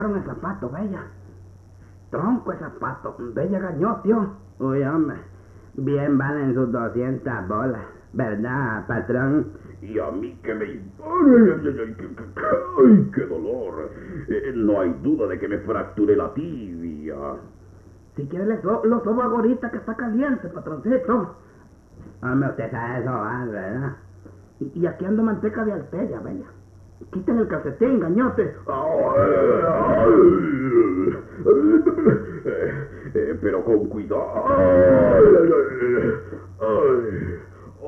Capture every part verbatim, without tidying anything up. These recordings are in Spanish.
el zapato, bella. Tronco el zapato, bella gañotio. Uy, hombre, bien valen sus doscientas bolas, ¿verdad, patrón? Y a mí que me... ¡Ay, ay, ay, ay, qué, qué, ay, qué dolor! Eh, no hay duda de que me fracturé la tibia. Si quiere le so, lo sobo ahorita que está caliente, patroncito. Hombre, usted sabe sobar, ¿verdad? Y, y aquí ando manteca de altella, bella. Quítale el calcetín, gañote. Eh, eh, pero con cuidado. Ay, ay,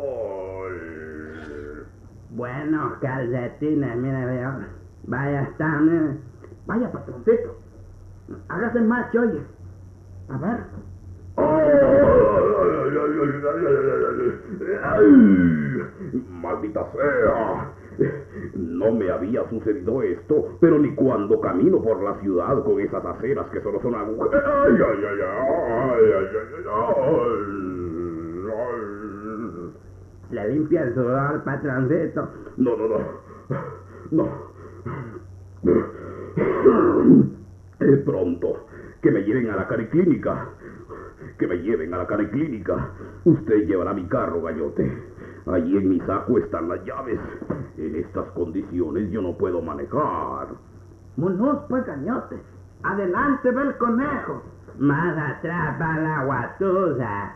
ay. Buenos calcetines, mire, veo. Vaya, están, mire. Vaya, patroncito. Hágase macho, oye. A ver. ¡Ay! ¡Maldita sea! No me había sucedido esto, pero ni cuando camino por la ciudad con esas aceras que solo son agujeros. ¡Ay, ay, ay, ay, ay, ay, ay, ay! Le limpia el sudor, patroncito. No, no, no. No. Eh, pronto. Que me lleven a la cariclínica. Que me lleven a la cariclínica. Usted llevará mi carro, Gallote. Allí en mi saco están las llaves. En estas condiciones yo no puedo manejar. Monos, pues, gañote. Adelante, ve el conejo. Más atrás va la guatusa.